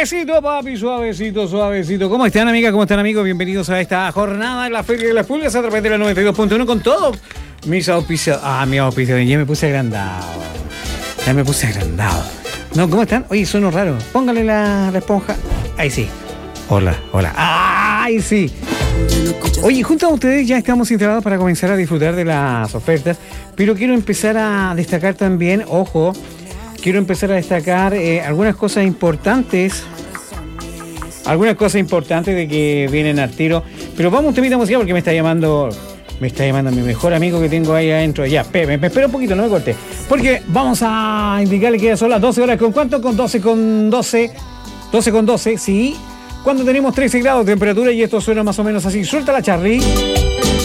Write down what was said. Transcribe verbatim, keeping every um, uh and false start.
Suavecito, papi, suavecito, suavecito. ¿Cómo están, amigas? ¿Cómo están, amigos? Bienvenidos a esta jornada en la Feria de las Pulgas a través de la noventa y dos punto uno con todos mis auspicios. Ah, mi auspicio. Ya me puse agrandado. Ya me puse agrandado. No, ¿cómo están? Oye, sueno raro. Póngale la, la esponja. Ahí sí. Hola, hola. ¡Ay, sí! Oye, junto a ustedes ya estamos instalados para comenzar a disfrutar de las ofertas, pero quiero empezar a destacar también, ojo, quiero empezar a destacar eh, algunas cosas importantes, algunas cosas importantes de que vienen al tiro, pero vamos a un temita musical porque me está llamando, me está llamando mi mejor amigo que tengo ahí adentro. Ya, me, me espera un poquito, no me corte, porque vamos a indicarle que ya son las doce horas, ¿con cuánto? Con doce con doce, doce con doce, sí. Cuando tenemos trece grados de temperatura y esto suena más o menos así. Suelta la Charlie.